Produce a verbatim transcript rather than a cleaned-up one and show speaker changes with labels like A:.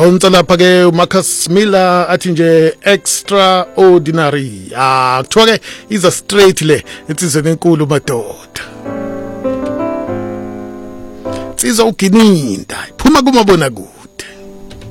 A: Donsa lapha ke uMarcus Miller athi nje extraordinary. Ah kuthiwa ke iza straight le insizwe enkulu madoda. Siza ugininda iphuma kumabona ku